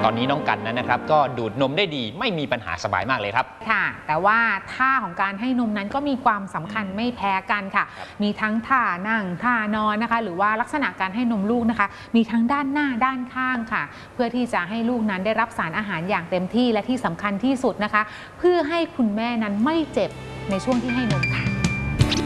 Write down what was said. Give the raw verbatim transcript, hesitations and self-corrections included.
ตอนนี้น้องกันนั้นนะครับก็ดูดนมได้ดีไม่มีปัญหาสบายมากเลยครับค่ะแต่ว่าท่าของการให้นมนั้นก็มีความสำคัญไม่แพ้กันค่ะมีทั้งท่านั่งท่านอนนะคะหรือว่าลักษณะการให้นมลูกนะคะมีทั้งด้านหน้าด้านข้างค่ะเพื่อที่จะให้ลูกนั้นได้รับสารอาหารอย่างเต็มที่และที่สำคัญที่สุดนะคะเพื่อให้คุณแม่นั้นไม่เจ็บในช่วงที่ให้นมค่ะ